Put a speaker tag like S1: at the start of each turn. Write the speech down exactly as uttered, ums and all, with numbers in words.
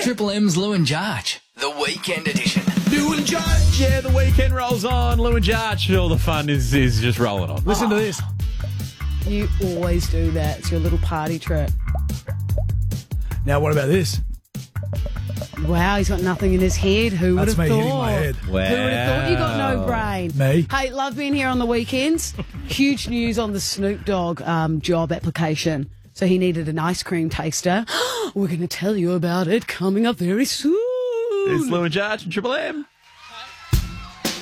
S1: Triple M's Lou and Jarch, the weekend edition.
S2: Lou and Jarch, yeah, the weekend rolls on. Lou and Jarch, all the fun is, is just rolling on. Listen
S3: Oh.
S2: to this.
S3: You always do that. It's your little party trick.
S4: Now, what about this?
S3: Wow, he's got nothing in his head. Who would
S4: That's
S3: have
S4: me
S3: thought?
S4: hitting my head.
S3: Who would have thought you got no brain?
S4: Me.
S3: Hey, love being here on the weekends. Huge news on the Snoop Dogg um, job application. So he needed an ice cream taster. We're going to tell you about it coming up very soon.
S2: It's Lou and Jarch and Triple M.